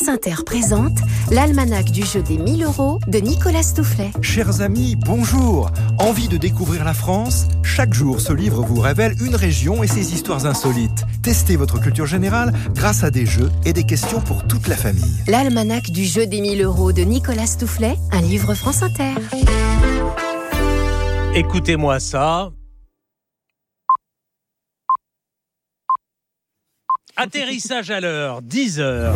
France Inter présente l'almanach du jeu des 1000 € de Nicolas Stoufflet. Chers amis, bonjour. Envie de découvrir la France ? Chaque jour, ce livre vous révèle une région et ses histoires insolites. Testez votre culture générale grâce à des jeux et des questions pour toute la famille. L'almanach du jeu des 1000 € de Nicolas Stoufflet, un livre France Inter. Écoutez-moi ça. Atterrissage à l'heure, 10h.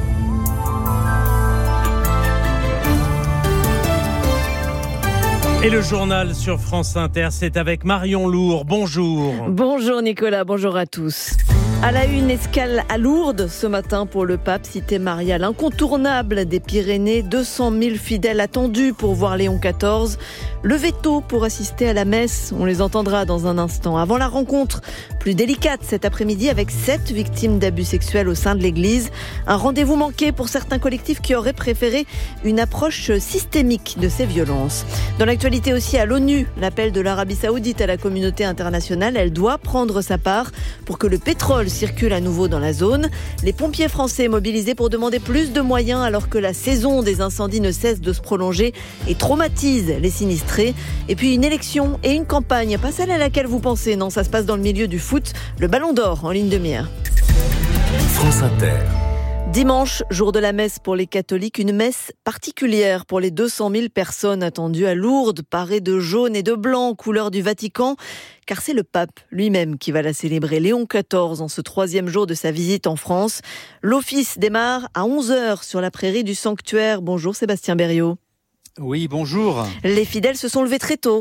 Et le journal sur France Inter, c'est avec Marion Lourd. Bonjour. Bonjour Nicolas, bonjour à tous. À la une, escale à Lourdes ce matin pour le pape, cité mariale incontournable des Pyrénées. 200 000 fidèles attendus pour voir Léon XIV. Le veto pour assister à la messe, on les entendra dans un instant. Avant la rencontre plus délicate cet après-midi avec 7 victimes d'abus sexuels au sein de l'église. Un rendez-vous manqué pour certains collectifs qui auraient préféré une approche systémique de ces violences. Dans l'actualité aussi à l'ONU, l'appel de l'Arabie Saoudite à la communauté internationale, elle doit prendre sa part pour que le pétrole circule à nouveau dans la zone. Les pompiers français mobilisés pour demander plus de moyens alors que la saison des incendies ne cesse de se prolonger et traumatise les sinistrés. Et puis une élection et une campagne, pas celle à laquelle vous pensez, non, ça se passe dans le milieu du foot, le Ballon d'Or en ligne de mire. France Inter. Dimanche, jour de la messe pour les catholiques, une messe particulière pour les 200 000 personnes attendues à Lourdes, parées de jaune et de blanc, couleur du Vatican, car c'est le pape lui-même qui va la célébrer, Léon XIV, en ce 3e jour de sa visite en France. L'office démarre à 11h sur la prairie du sanctuaire. Bonjour Sébastien Berriot. Oui, bonjour. Les fidèles se sont levés très tôt.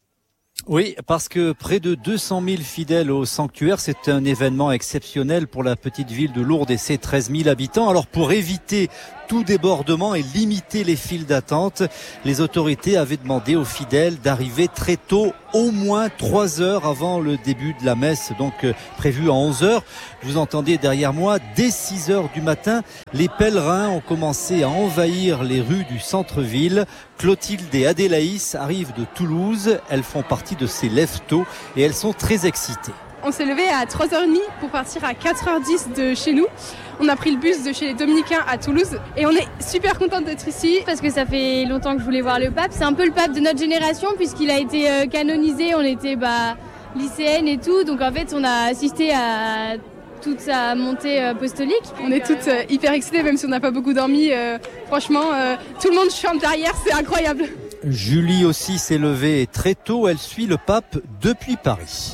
Oui, parce que près de 200 000 fidèles au sanctuaire, c'est un événement exceptionnel pour la petite ville de Lourdes et ses 13 000 habitants. Alors pour éviter tout débordement et limiter les files d'attente, les autorités avaient demandé aux fidèles d'arriver très tôt, au moins 3 heures avant le début de la messe, donc prévue à 11 heures. Vous entendez derrière moi, dès 6 heures du matin, les pèlerins ont commencé à envahir les rues du centre-ville. Clotilde et Adélaïs arrivent de Toulouse, elles font partie de ces lève-tôt et elles sont très excitées. On s'est levé à 3h30 pour partir à 4h10 de chez nous. On a pris le bus de chez les Dominicains à Toulouse et on est super contente d'être ici. Parce que ça fait longtemps que je voulais voir le pape. C'est un peu le pape de notre génération puisqu'il a été canonisé. On était lycéennes et tout. Donc en fait, on a assisté à toute sa montée apostolique. On est toutes hyper excitées, même si on n'a pas beaucoup dormi. Franchement, tout le monde chante derrière, c'est incroyable. Julie aussi s'est levée très tôt. Elle suit le pape depuis Paris.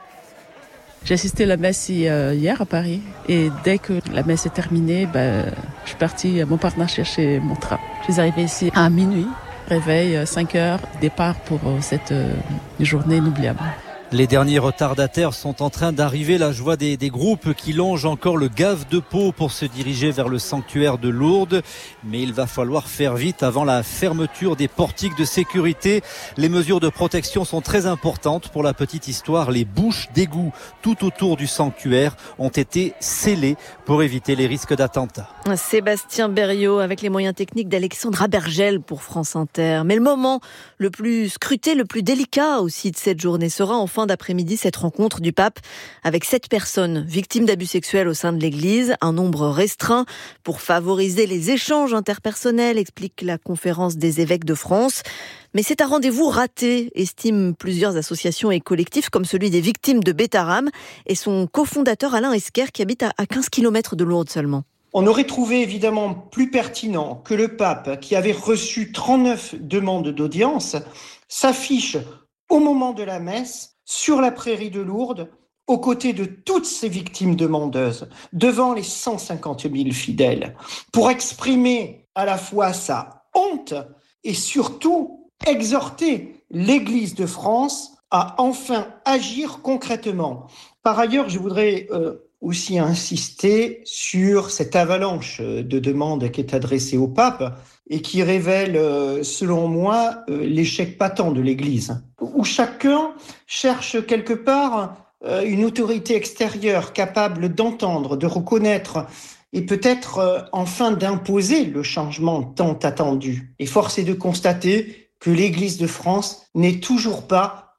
J'ai assisté à la messe hier à Paris et dès que la messe est terminée, je suis partie à Montparnasse chercher mon train. Je suis arrivée ici à minuit, réveil 5 heures, départ pour cette journée inoubliable. Les derniers retardataires sont en train d'arriver. La joie des groupes qui longent encore le Gave de Pau pour se diriger vers le sanctuaire de Lourdes. Mais il va falloir faire vite avant la fermeture des portiques de sécurité. Les mesures de protection sont très importantes. Pour la petite histoire, les bouches d'égout tout autour du sanctuaire ont été scellées pour éviter les risques d'attentats. Sébastien Berriot avec les moyens techniques d'Alexandra Bergel pour France Inter. Mais le moment le plus scruté, le plus délicat aussi de cette journée sera en fin d'après-midi cette rencontre du pape avec 7 personnes victimes d'abus sexuels au sein de l'église, un nombre restreint pour favoriser les échanges interpersonnels, explique la conférence des évêques de France. Mais c'est un rendez-vous raté, estiment plusieurs associations et collectifs comme celui des victimes de Bétarame et son cofondateur Alain Esquer qui habite à 15 km de Lourdes seulement. On aurait trouvé évidemment plus pertinent que le pape, qui avait reçu 39 demandes d'audience, s'affiche au moment de la messe sur la prairie de Lourdes, aux côtés de toutes ces victimes demandeuses, devant les 150 000 fidèles, pour exprimer à la fois sa honte et surtout exhorter l'Église de France à enfin agir concrètement. Par ailleurs, je voudrais aussi insister sur cette avalanche de demandes qui est adressée au pape et qui révèle, selon moi, l'échec patent de l'Église, où chacun cherche quelque part une autorité extérieure capable d'entendre, de reconnaître et peut-être enfin d'imposer le changement tant attendu. Et force est de constater que l'Église de France n'est toujours pas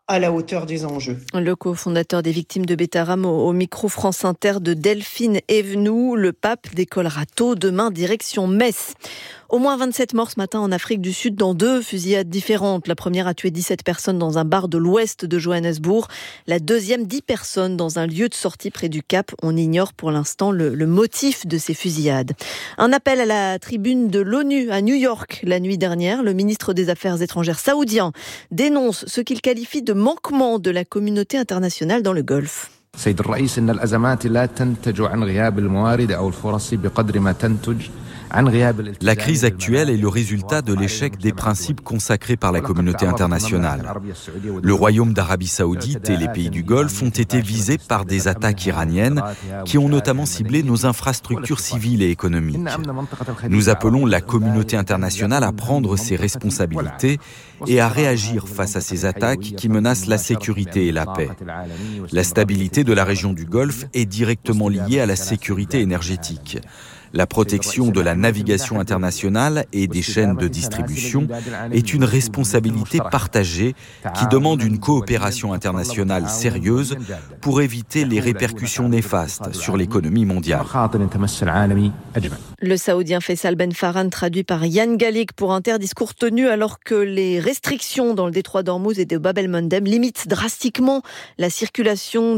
à la hauteur des enjeux. Le cofondateur des victimes de Betaram au micro France Inter de Delphine Evenou. Le pape décollera tôt demain direction Metz. Au moins 27 morts ce matin en Afrique du Sud dans 2 fusillades différentes. La première a tué 17 personnes dans un bar de l'ouest de Johannesburg. La deuxième, 10 personnes dans un lieu de sortie près du Cap. On ignore pour l'instant le motif de ces fusillades. Un appel à la tribune de l'ONU à New York la nuit dernière. Le ministre des Affaires étrangères saoudien dénonce ce qu'il qualifie de manquement de la communauté internationale dans le Golfe. سيد الرئيس إن الأزمات لا تنتج عن غياب الموارد أو الفرص بقدر ما تنتج. La crise actuelle est le résultat de l'échec des principes consacrés par la communauté internationale. Le Royaume d'Arabie Saoudite et les pays du Golfe ont été visés par des attaques iraniennes qui ont notamment ciblé nos infrastructures civiles et économiques. Nous appelons la communauté internationale à prendre ses responsabilités et à réagir face à ces attaques qui menacent la sécurité et la paix. La stabilité de la région du Golfe est directement liée à la sécurité énergétique. La protection de la navigation internationale et des chaînes de distribution est une responsabilité partagée qui demande une coopération internationale sérieuse pour éviter les répercussions néfastes sur l'économie mondiale. Le Saoudien Faisal Ben Farhan, traduit par Yann Gallic pour Inter, discours tenu alors que les restrictions dans le détroit d'Ormuz et de Bab el-Mandeb limitent drastiquement la circulation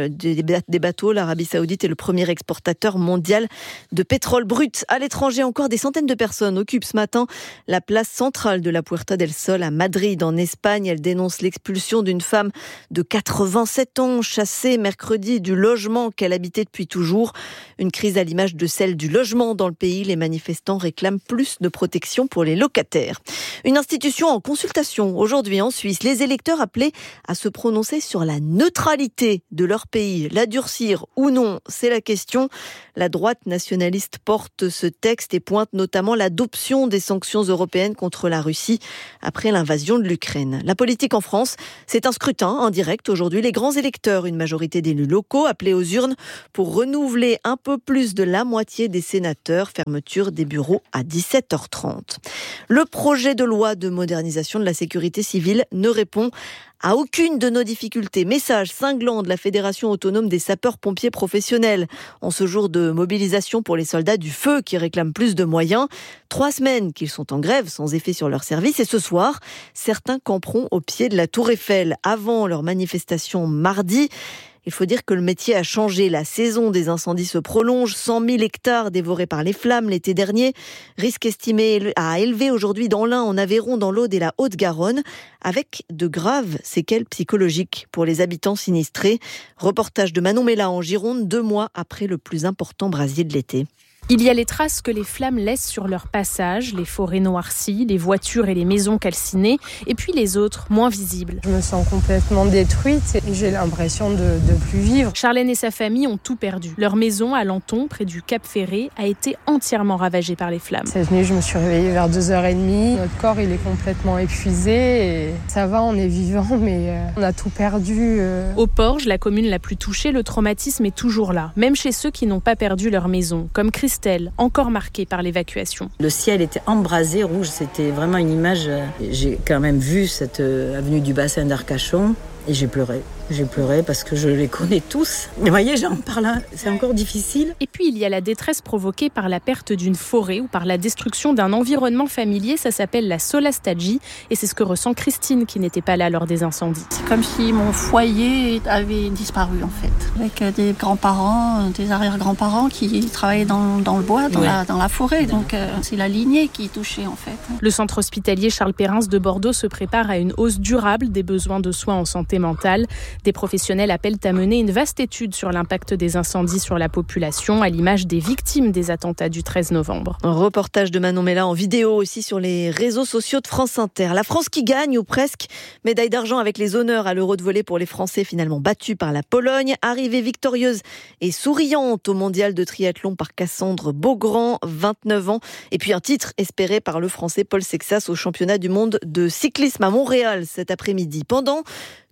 des bateaux. L'Arabie Saoudite est le premier exportateur mondial de pétrole brut. À l'étranger, encore des centaines de personnes occupent ce matin la place centrale de la Puerta del Sol à Madrid, en Espagne. Elle dénonce l'expulsion d'une femme de 87 ans, chassée mercredi du logement qu'elle habitait depuis toujours. Une crise à l'image de celle du logement dans le pays. Les manifestants réclament plus de protection pour les locataires. Une institution en consultation aujourd'hui en Suisse. Les électeurs appelés à se prononcer sur la neutralité de leur pays. La durcir ou non, c'est la question. La droite nationaliste porte ce texte et pointe notamment l'adoption des sanctions européennes contre la Russie après l'invasion de l'Ukraine. La politique en France, c'est un scrutin en direct aujourd'hui. Les grands électeurs, une majorité d'élus locaux appelés aux urnes pour renouveler un peu plus de la moitié des sénateurs. Fermeture des bureaux à 17h30. Le projet de loi de modernisation de la sécurité civile ne répond à aucune de nos difficultés. Message cinglant de la Fédération autonome des sapeurs-pompiers professionnels. En ce jour de mobilisation pour les soldats du feu qui réclament plus de moyens, 3 semaines qu'ils sont en grève sans effet sur leur service. Et ce soir, certains camperont au pied de la Tour Eiffel avant leur manifestation mardi. Il faut dire que le métier a changé. La saison des incendies se prolonge. 100 000 hectares dévorés par les flammes l'été dernier. Risque estimé à élever aujourd'hui dans l'Ain, en Aveyron, dans l'Aude et la Haute-Garonne, avec de graves séquelles psychologiques pour les habitants sinistrés. Reportage de Manon Mella en Gironde, 2 mois après le plus important brasier de l'été. Il y a les traces que les flammes laissent sur leur passage, les forêts noircies, les voitures et les maisons calcinées, et puis les autres, moins visibles. Je me sens complètement détruite et j'ai l'impression de plus vivre. Charlène et sa famille ont tout perdu. Leur maison à Lanton, près du Cap Ferré, a été entièrement ravagée par les flammes. Cette nuit, je me suis réveillée vers 2h30. Notre corps, il est complètement épuisé. Et ça va, on est vivant, mais on a tout perdu. Au Porge, la commune la plus touchée, le traumatisme est toujours là, même chez ceux qui n'ont pas perdu leur maison, comme Christelle, encore marquée par l'évacuation. Le ciel était embrasé, rouge, c'était vraiment une image. J'ai quand même vu cette avenue du bassin d'Arcachon et j'ai pleuré. J'ai pleuré parce que je les connais tous. Vous voyez, j'en parle, c'est encore difficile. Et puis, il y a la détresse provoquée par la perte d'une forêt ou par la destruction d'un environnement familier. Ça s'appelle la solastagie. Et c'est ce que ressent Christine, qui n'était pas là lors des incendies. C'est comme si mon foyer avait disparu, en fait. Avec des grands-parents, des arrière-grands-parents qui travaillaient dans le bois, dans la forêt. Donc, c'est la lignée qui est touchée, en fait. Le centre hospitalier Charles Perrins de Bordeaux se prépare à une hausse durable des besoins de soins en santé mentale. Des professionnels appellent à mener une vaste étude sur l'impact des incendies sur la population, à l'image des victimes des attentats du 13 novembre. Un reportage de Manon Mella en vidéo aussi sur les réseaux sociaux de France Inter. La France qui gagne, ou presque. Médaille d'argent avec les honneurs à l'Euro de volley pour les Français, finalement battus par la Pologne. Arrivée victorieuse et souriante au mondial de triathlon par Cassandre Beaugrand, 29 ans. Et puis un titre espéré par le Français Paul Sexas au championnat du monde de cyclisme à Montréal cet après-midi. Pendant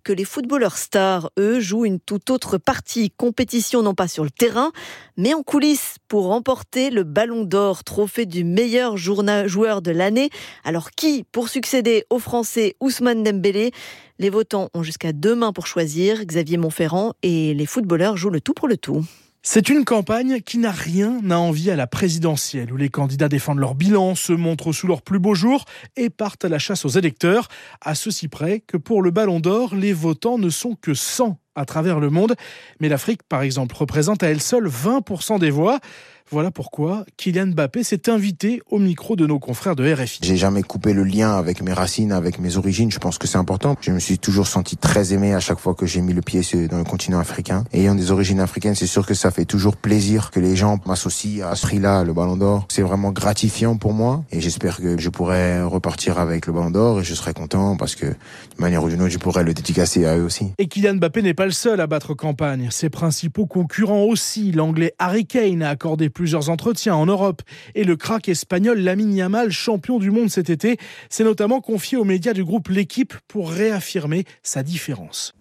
que les footballeurs stars, eux, jouent une toute autre partie. Compétition non pas sur le terrain, mais en coulisses pour remporter le Ballon d'Or, trophée du meilleur joueur de l'année. Alors qui pour succéder au Français Ousmane Dembélé? Les votants ont jusqu'à demain pour choisir. Xavier Montferrand et les footballeurs jouent le tout pour le tout. C'est une campagne qui n'a rien à envier à la présidentielle, où les candidats défendent leur bilan, se montrent sous leur plus beau jour et partent à la chasse aux électeurs, à ceci près que pour le Ballon d'Or, les votants ne sont que 100 à travers le monde. Mais l'Afrique, par exemple, représente à elle seule 20% des voix. Voilà pourquoi Kylian Mbappé s'est invité au micro de nos confrères de RFI. J'ai jamais coupé le lien avec mes racines, avec mes origines. Je pense que c'est important. Je me suis toujours senti très aimé à chaque fois que j'ai mis le pied dans le continent africain. Ayant des origines africaines, c'est sûr que ça fait toujours plaisir que les gens m'associent à ce prix-là, le Ballon d'Or. C'est vraiment gratifiant pour moi et j'espère que je pourrai repartir avec le Ballon d'Or et je serai content parce que d'une manière ou d'une autre, je pourrai le dédicacer à eux aussi. Et Kylian Mbappé n'est pas le seul à battre campagne. Ses principaux concurrents aussi. L'anglais Harry Kane a accordé plusieurs entretiens en Europe. Et le crack espagnol Lamine Yamal, champion du monde cet été, s'est notamment confié aux médias du groupe L'Équipe pour réaffirmer sa différence.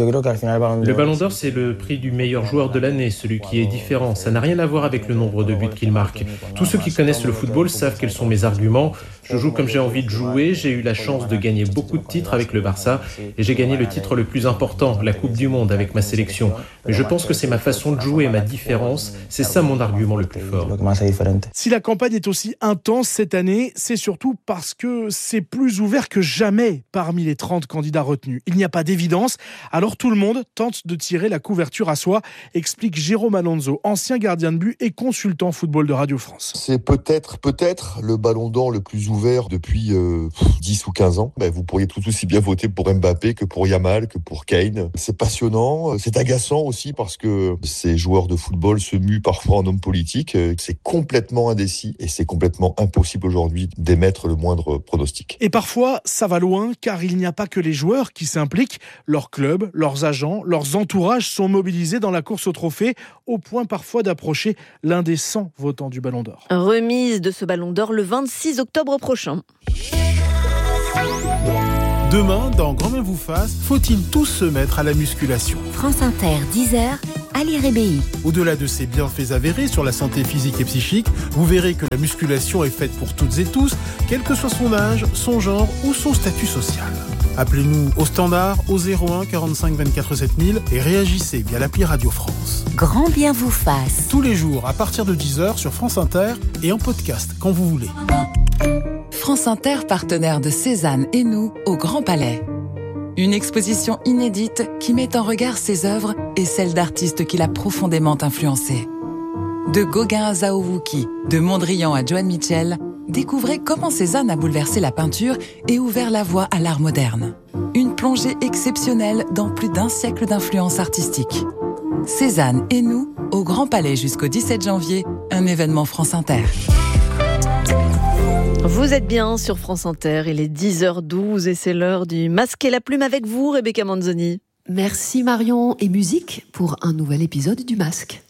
Le Ballon d'Or, c'est le prix du meilleur joueur de l'année, celui qui est différent. Ça n'a rien à voir avec le nombre de buts qu'il marque. Tous ceux qui connaissent le football savent quels sont mes arguments. Je joue comme j'ai envie de jouer. J'ai eu la chance de gagner beaucoup de titres avec le Barça et j'ai gagné le titre le plus important, la Coupe du Monde avec ma sélection. Mais je pense que c'est ma façon de jouer, ma différence. C'est ça mon argument le plus fort. Si la campagne est aussi intense cette année, c'est surtout parce que c'est plus ouvert que jamais parmi les 30 candidats retenus. Il n'y a pas d'évidence, alors tout le monde tente de tirer la couverture à soi, explique Jérôme Alonso, ancien gardien de but et consultant football de Radio France. C'est peut-être le Ballon d'Or le plus ouvert depuis 10 ou 15 ans. Vous pourriez tout aussi bien voter pour Mbappé que pour Yamal, que pour Kane. C'est passionnant, c'est agaçant aussi parce que ces joueurs de football se muent parfois en hommes politiques. C'est complètement indécis et c'est complètement impossible aujourd'hui d'émettre le moindre pronostic. Et parfois, ça va loin car il n'y a pas que les joueurs qui s'impliquent. Leurs clubs, leurs agents, leurs entourages sont mobilisés dans la course au trophée au point parfois d'approcher l'un des 100 votants du Ballon d'Or. Remise de ce Ballon d'Or le 26 octobre prochain. Demain, dans Grand Bien vous fasse, faut-il tous se mettre à la musculation? France Inter, 10h, Ali Rébéi. Au-delà de ses bienfaits avérés sur la santé physique et psychique, vous verrez que la musculation est faite pour toutes et tous, quel que soit son âge, son genre ou son statut social. Appelez-nous au standard au 01 45 24 7000 et réagissez via l'appli Radio France. Grand Bien vous fasse. Tous les jours à partir de 10h sur France Inter et en podcast quand vous voulez. France Inter, partenaire de Cézanne et nous au Grand Palais. Une exposition inédite qui met en regard ses œuvres et celles d'artistes qui l'a profondément influencé. De Gauguin à Zaouwouki, de Mondrian à Joan Mitchell, découvrez comment Cézanne a bouleversé la peinture et ouvert la voie à l'art moderne. Une plongée exceptionnelle dans plus d'un siècle d'influence artistique. Cézanne et nous au Grand Palais jusqu'au 17 janvier, un événement France Inter. Vous êtes bien sur France Inter, il est 10h12 et c'est l'heure du Masque et la Plume avec vous, Rebecca Manzoni. Merci Marion et musique pour un nouvel épisode du Masque.